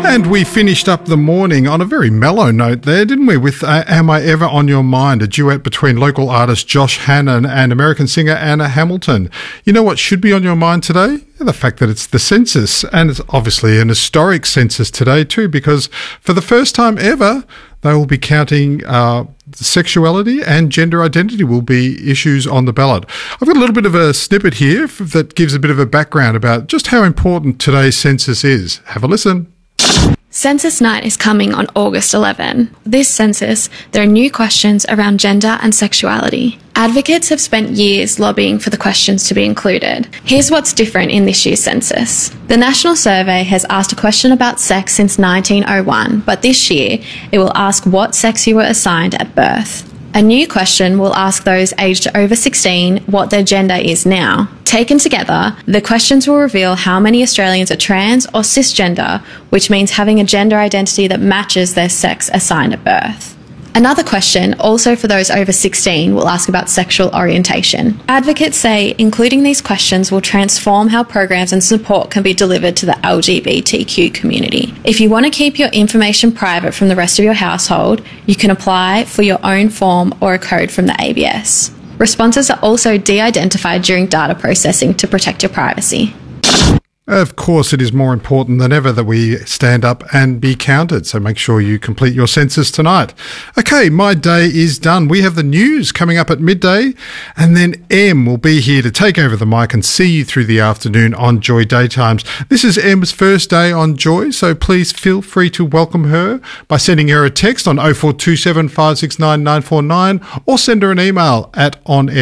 And we finished up the morning on a very mellow note there, didn't we, with Am I Ever On Your Mind, a duet between local artist Josh Hannon and American singer Anna Hamilton. You know what should be on your mind today? The fact that it's the census, and it's obviously an historic census today too, because for the first time ever, they will be counting sexuality and gender identity will be issues on the ballot. I've got a little bit of a snippet here that gives a bit of a background about just how important today's census is. Have a listen. Census night is coming on August 11. This census, there are new questions around gender and sexuality. Advocates have spent years lobbying for the questions to be included. Here's what's different in this year's census. The National Survey has asked a question about sex since 1901, but this year it will ask what sex you were assigned at birth. A new question will ask those aged over 16 what their gender is now. Taken together, the questions will reveal how many Australians are trans or cisgender, which means having a gender identity that matches their sex assigned at birth. Another question, also for those over 16, will ask about sexual orientation. Advocates say including these questions will transform how programs and support can be delivered to the LGBTQ community. If you want to keep your information private from the rest of your household, you can apply for your own form or a code from the ABS. Responses are also de-identified during data processing to protect your privacy. Of course, it is more important than ever that we stand up and be counted, so make sure you complete your census tonight. Okay, my day is done. We have the news coming up at midday, and then Em will be here to take over the mic and see you through the afternoon on Joy Daytimes. This is Em's first day on Joy, so please feel free to welcome her by sending her a text on 0427 569 949 or send her an email at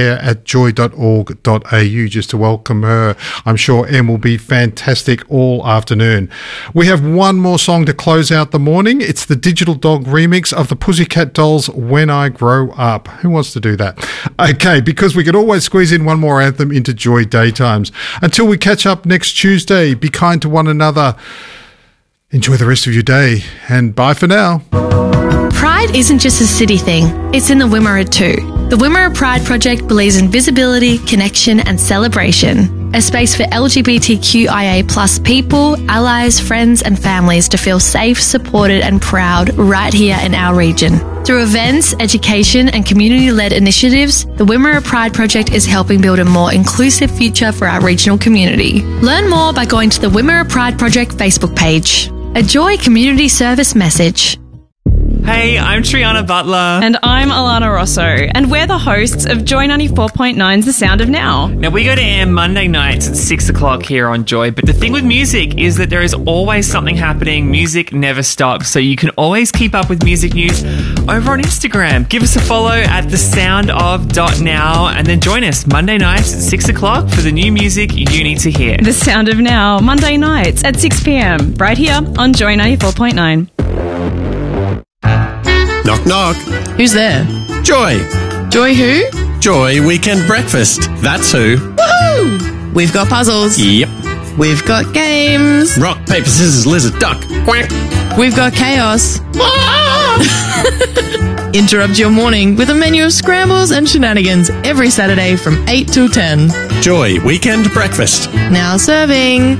onair@joy.org.au just to welcome her. I'm sure Em will be fantastic all afternoon. We have one more song to close out the morning. It's the Digital Dog remix of the Pussycat Dolls' When I Grow Up. Who wants to do that? Okay, because we can always squeeze in one more anthem into Joy Daytimes. Until we catch up next Tuesday, be kind to one another. Enjoy the rest of your day, and bye for now. Pride isn't just a city thing, it's in the Wimmera too. The Wimmera Pride Project believes in visibility, connection and celebration. A space for LGBTQIA+ people, allies, friends and families to feel safe, supported and proud right here in our region. Through events, education and community-led initiatives, the Wimmera Pride Project is helping build a more inclusive future for our regional community. Learn more by going to the Wimmera Pride Project Facebook page. A Joy Community Service message. Hey, I'm Triana Butler. And I'm Alana Rosso, and we're the hosts of Joy 94.9's The Sound of Now. Now, we go to air Monday nights at 6 o'clock here on Joy, but the thing with music is that there is always something happening. Music never stops, so you can always keep up with music news over on Instagram. Give us a follow at thesoundof.now, and then join us Monday nights at 6 o'clock for the new music you need to hear. The Sound of Now, Monday nights at 6 p.m, right here on Joy 94.9. Knock, knock. Who's there? Joy. Joy who? Joy Weekend Breakfast. That's who. Woohoo! We've got puzzles. Yep. We've got games. Rock, paper, scissors, lizard, duck. Quack. We've got chaos. Interrupt your morning with a menu of scrambles and shenanigans every Saturday from 8 till 10. Joy Weekend Breakfast. Now serving.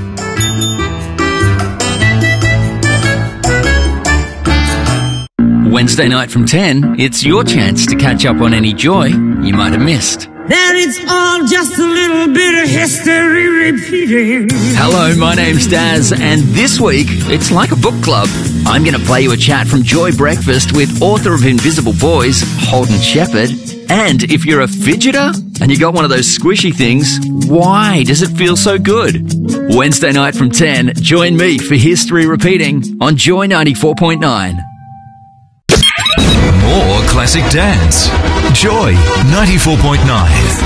Wednesday night from 10, it's your chance to catch up on any joy you might have missed. That it's all just a little bit of history repeating. Hello, my name's Daz, and this week, it's like a book club. I'm going to play you a chat from Joy Breakfast with author of Invisible Boys, Holden Shepherd. And if you're a fidgeter and you got one of those squishy things, why does it feel so good? Wednesday night from 10, join me for History Repeating on Joy 94.9. More classic dance. Joy 94.9.